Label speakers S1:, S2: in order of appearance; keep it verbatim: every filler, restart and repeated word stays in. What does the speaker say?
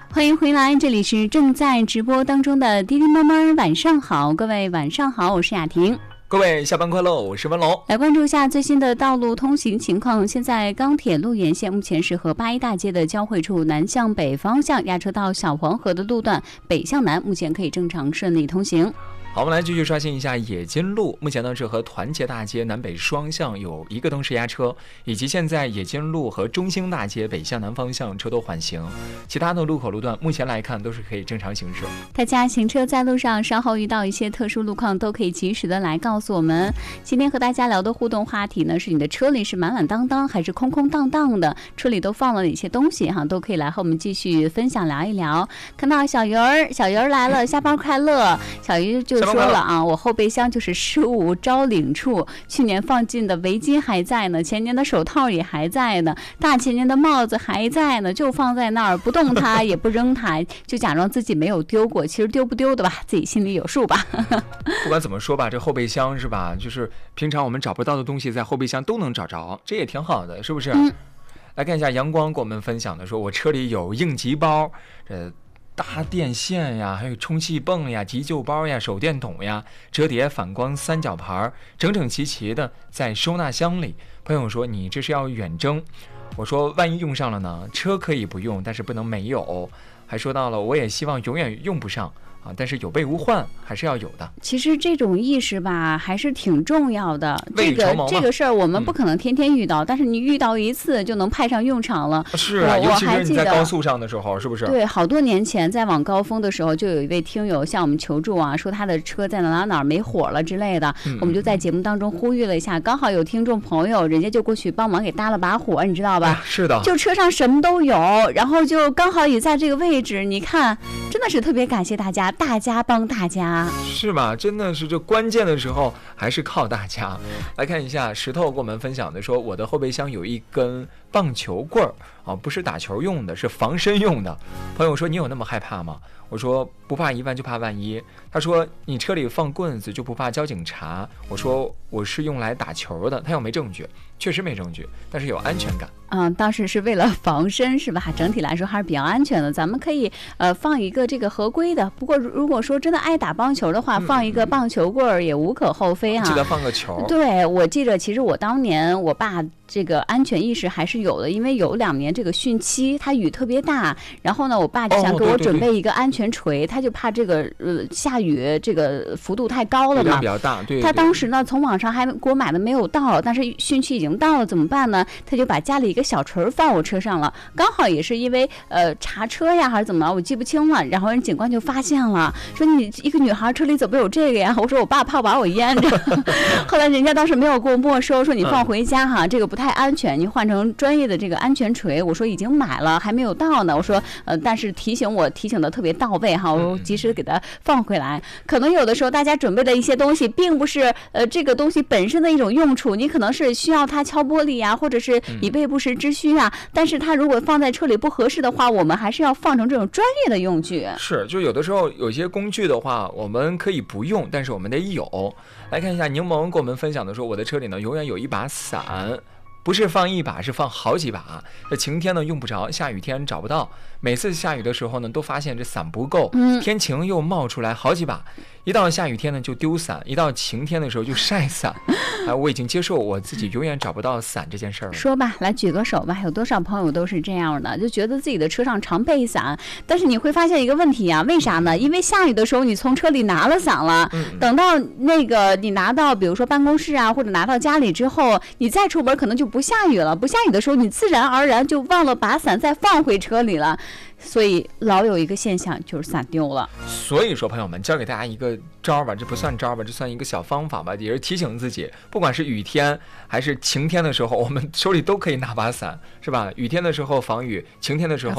S1: 欢迎回来，这里是正在直播当中的滴滴妈妈晚上好，各位晚上好，我是雅婷。
S2: 各位下班快乐，我是文龙。
S1: 来关注一下最新的道路通行情况。现在钢铁路沿线目前是和八一大街的交汇处南向北方向压车到小黄河的路段北向南，目前可以正常顺利通行。
S2: 好，我们来继续刷新一下冶金路，目前呢是和团结大街南北双向有一个灯是压车，以及现在冶金路和中兴大街北向南方向车都缓行，其他的路口路段目前来看都是可以正常行驶。
S1: 大家行车在路上，稍后遇到一些特殊路况都可以及时的来告诉我们。今天和大家聊的互动话题呢，是你的车里是满满当当还是空空荡荡的，车里都放了哪些东西哈，都可以来和我们继续分享聊一聊。看到小鱼儿，小鱼儿来了，下班快乐。小鱼就说了啊，我后备箱就是失物招领处，去年放进的围巾还在呢，前年的手套也还在呢，大前年的帽子还在呢，就放在那儿不动它也不扔它，就假装自己没有丢过，其实丢不丢的吧，自己心里有数吧。
S2: 不管怎么说吧，这后备箱是吧，就是平常我们找不到的东西在后备箱都能找着，这也挺好的，是不是？嗯、来看一下阳光给我们分享的，说我车里有应急包，这大电线呀，还有充气泵呀、急救包呀、手电筒呀、折叠反光三角盘，整整齐齐的在收纳箱里。朋友说你这是要远征，我说万一用上了呢？车可以不用，但是不能没有。还说到了我也希望永远用不上啊，但是有备无患还是要有的。
S1: 其实这种意识吧，还是挺重要的。这个这个事儿我们不可能天天遇到、嗯，但是你遇到一次就能派上用场了。
S2: 是啊，尤其是你在高速上的时候，是不是？
S1: 对，好多年前在晚高峰的时候，就有一位听友向我们求助啊，说他的车在哪哪没火了之类的、嗯。我们就在节目当中呼吁了一下，刚好有听众朋友，人家就过去帮忙给搭了把火，你知道吧？
S2: 啊、是的，
S1: 就车上什么都有，然后就刚好也在这个位置，你看，真的是特别感谢大家。大家帮大家，
S2: 是吧？真的是这关键的时候还是靠大家。来看一下石头给我们分享的，说我的后备箱有一根棒球棍儿啊，不是打球用的，是防身用的。朋友说你有那么害怕吗？我说不怕一万就怕万一。他说你车里放棍子就不怕交警查？我说我是用来打球的。他又没证据，确实没证据，但是有安全感。
S1: 嗯，当时是为了防身是吧？整体来说还是比较安全的。咱们可以呃放一个这个合规的，不过如果说真的爱打棒球的话，嗯、放一个棒球棍儿也无可厚非啊。
S2: 记得放个球。
S1: 对，我记着，其实我当年我爸这个安全意识还是有的，因为有两年这个汛期，它雨特别大，然后呢，我爸就想给我准备一个安全锤，哦、对对对他就怕这个呃下雨这个幅度太高了嘛，
S2: 比较大。对, 对, 对。
S1: 他当时呢从网上还给我买的没有到，但是汛期已经到了，怎么办呢？他就把家里一个小锤放我车上了，刚好也是因为呃查车呀还是怎么了，我记不清了。然后人警官就发现了，说你一个女孩车里怎么有这个呀？我说我爸怕把我淹着。后来人家当时没有给我没收，说你放回家哈，这个不太安全，你换成专业的这个安全锤。我说已经买了，还没有到呢。我说呃，但是提醒我提醒的特别到位哈，我及时给他放回来。可能有的时候大家准备的一些东西，并不是呃这个东西本身的一种用处，你可能是需要它敲玻璃呀，或者是以备不时之需啊。但是它如果放在车里不合适的话，我们还是要放成这种专业的用具。
S2: 是，就有的时候有些工具的话，我们可以不用，但是我们得有。来看一下柠檬跟我们分享的说，我的车里呢永远有一把伞。不是放一把，是放好几把。这晴天呢用不着，下雨天找不到。每次下雨的时候呢，都发现这伞不够，嗯、天晴又冒出来好几把。一到下雨天呢就丢伞，一到晴天的时候就晒伞。啊，我已经接受我自己永远找不到伞这件事儿了。
S1: 说吧，来举个手吧，有多少朋友都是这样的，就觉得自己的车上常备伞，但是你会发现一个问题啊，为啥呢？因为下雨的时候你从车里拿了伞了，嗯、等到那个你拿到比如说办公室啊，或者拿到家里之后，你再出门可能就不下雨了，不下雨的时候你自然而然就忘了把伞再放回车里了。所以老有一个现象就是伞丢了。
S2: 所以说朋友们，教给大家一个招吧，这不算招吧，这算一个小方法吧，也是提醒自己，不管是雨天还是晴天的时候，我们手里都可以拿把伞，是吧？雨天的时候防雨，晴天的时候